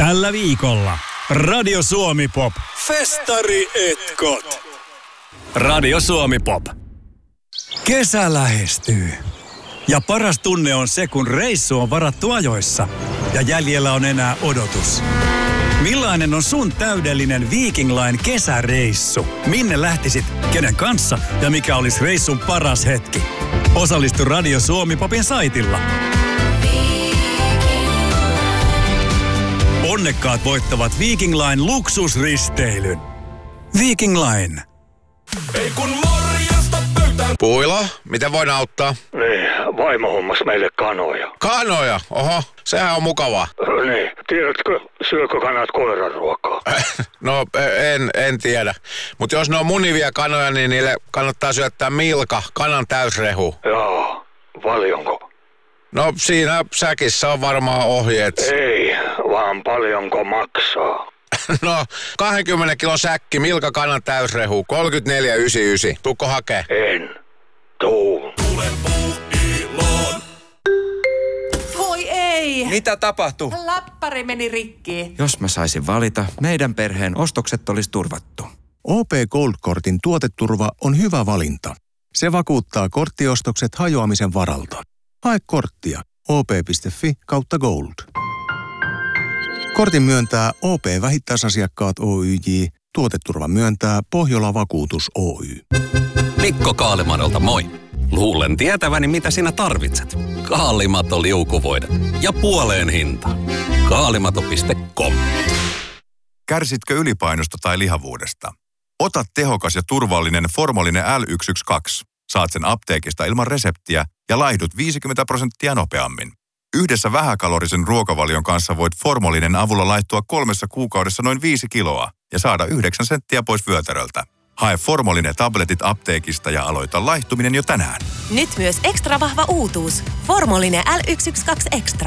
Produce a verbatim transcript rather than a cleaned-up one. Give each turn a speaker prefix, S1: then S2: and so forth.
S1: Tällä viikolla Radio Suomi Pop. Festari etkot. Radio Suomi Pop. Kesä lähestyy. Ja paras tunne on se, kun reissu on varattu ajoissa ja jäljellä on enää odotus. Millainen on sun täydellinen Viking Line kesäreissu? Minne lähtisit, kenen kanssa ja mikä olisi reissun paras hetki? Osallistu Radio Suomi Popin saitilla. Onnekkaat voittavat Viking Line luksusristeilyn. Viking Line.
S2: Ei kun morjesta pöytään.
S3: Puilo, miten voin auttaa?
S4: Niin, vaimo hommas meille kanoja.
S3: Kanoja? Oho, sehän on mukavaa.
S4: Niin, tiedätkö, syökö kanat koiran ruokaa?
S3: No, en, en tiedä. Mutta jos ne on munivia kanoja, niin niille kannattaa syöttää Milka, kanan täysrehu.
S4: Joo, paljonko?
S3: No, siinä säkissä on varmaan ohjeet.
S4: Ei, vaan paljonko maksaa?
S3: No, kaksikymmentä kilon säkki, Milka kanan täysrehu, kolmekymmentäneljä yhdeksänkymmentäyhdeksän. Tuukko hakee?
S4: En. Tuu.
S2: Tule puuiloon.
S5: Voi ei!
S6: Mitä tapahtui?
S5: Läppäri meni rikki.
S6: Jos mä saisin valita, meidän perheen ostokset olisi turvattu.
S7: O P Gold-kortin tuoteturva on hyvä valinta. Se vakuuttaa korttiostokset hajoamisen varalta. Hae korttia o p piste f i kautta gold. Kortin myöntää O P Vähittäisasiakkaat Oy J. Tuoteturva myöntää Pohjola Vakuutus Oy.
S8: Mikko Kaalimadolta moi. Luulen tietäväni mitä sinä tarvitset. Kaalimato liukuvoide ja puoleen hinta. Kaalimato piste com.
S9: Kärsitkö ylipainosta tai lihavuudesta? Ota tehokas ja turvallinen Formolinen L yksi yksi kaksi. Saat sen apteekista ilman reseptiä ja laihdut viisikymmentä prosenttia nopeammin. Yhdessä vähäkalorisen ruokavalion kanssa voit Formolinen avulla laihtua kolmessa kuukaudessa noin viisi kiloa ja saada yhdeksän senttiä pois vyötäröltä. Hae Formolinen tabletit apteekista ja aloita laihtuminen jo tänään.
S10: Nyt myös ekstra vahva uutuus. Formolinen L yksi yksi kaksi Extra.